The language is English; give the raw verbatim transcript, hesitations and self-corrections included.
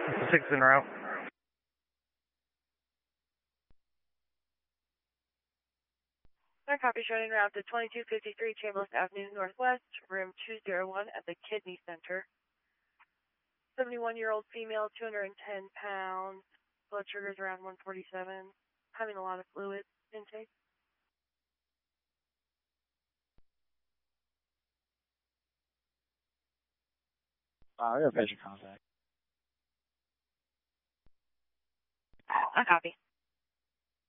Six en route. I copy showing route to twenty-two fifty-three Chamberlain Avenue Northwest, room two oh one at the Kidney Center. seventy-one-year-old female, two hundred ten pounds, blood sugar's around one forty-seven, having a lot of fluid intake. Uh, we have patient contact. I copy.